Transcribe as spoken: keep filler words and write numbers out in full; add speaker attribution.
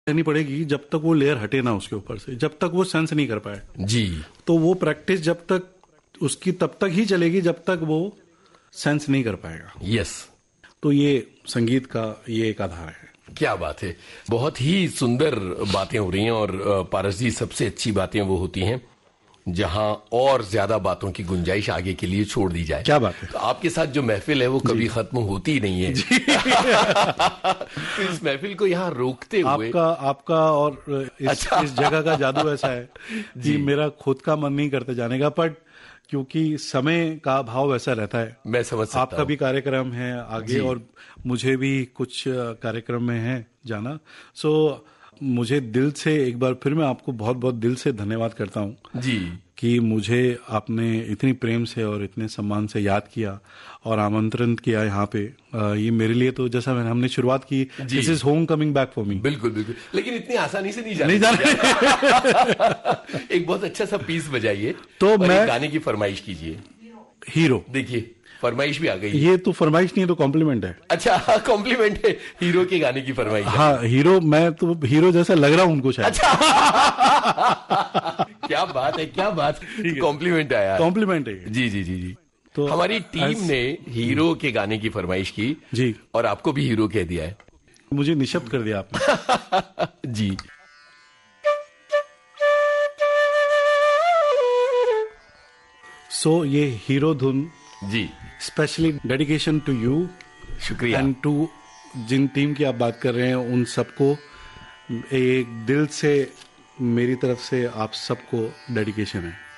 Speaker 1: करनी पड़ेगी जब तक वो लेयर हटे ना उसके ऊपर से, जब तक वो सेंस नहीं कर पाए
Speaker 2: जी।
Speaker 1: तो वो प्रैक्टिस जब तक उसकी तब तक ही चलेगी जब तक वो सेंस नहीं कर पाएगा।
Speaker 2: यस।
Speaker 1: तो ये संगीत का ये एक आधार है।
Speaker 2: क्या बात है, बहुत ही सुंदर बातें हो रही हैं। और पारस जी, सबसे अच्छी बातें वो होती हैं जहां और ज्यादा बातों की गुंजाइश आगे के लिए छोड़ दी जाए।
Speaker 1: क्या बात है।
Speaker 2: तो आपके साथ जो महफिल है वो कभी खत्म होती ही नहीं है। तो इस महफिल को यहाँ रोकते हुए
Speaker 1: आपका आपका और इस, अच्छा। इस जगह का जादू ऐसा है कि मेरा खुद का मन नहीं करते जाने का, बट क्योंकि समय का भाव वैसा रहता है।
Speaker 2: मैं समझ सकता
Speaker 1: आपका भी कार्यक्रम है आगे और मुझे भी कुछ कार्यक्रम में है जाना। सो मुझे दिल से एक बार फिर मैं आपको बहुत बहुत दिल से धन्यवाद करता हूँ
Speaker 2: जी
Speaker 1: कि मुझे आपने इतनी प्रेम से और इतने सम्मान से याद किया और आमंत्रण किया यहाँ पे। ये मेरे लिए तो जैसा मैंने हमने शुरुआत की, this is home coming back for me.
Speaker 2: बिल्कुल बिल्कुल, लेकिन इतनी आसानी से नहीं जाने
Speaker 1: नहीं जाने
Speaker 2: एक बहुत अच्छा सा पीस बजाइए
Speaker 1: तो मैं
Speaker 2: गाने की फरमाइश कीजिए।
Speaker 1: हीरो।
Speaker 2: देखिए फरमाइश भी आ गई।
Speaker 1: ये तो फरमाइश नहीं है तो कॉम्प्लीमेंट है।
Speaker 2: अच्छा कॉम्प्लीमेंट है, हीरो के गाने की फरमाइश।
Speaker 1: हाँ हीरो, मैं तो हीरो जैसा लग रहा हूँ उनको शायद।
Speaker 2: अच्छा क्या बात है, क्या बात, कॉम्प्लीमेंट आया।
Speaker 1: कॉम्प्लीमेंट है
Speaker 2: जी जी जी जी। तो हमारी टीम ने हीरो के गाने की फरमाइश की
Speaker 1: जी, और
Speaker 2: आपको भी हीरो कह दिया है।
Speaker 1: मुझे निशब्द कर दिया आपने।
Speaker 2: जी।
Speaker 1: सो so, ये हीरो धुन
Speaker 2: जी
Speaker 1: स्पेशली डेडिकेशन टू यू।
Speaker 2: शुक्रिया।
Speaker 1: एंड टू जिन टीम की आप बात कर रहे हैं उन सबको एक दिल से मेरी तरफ से आप सबको डेडिकेशन है।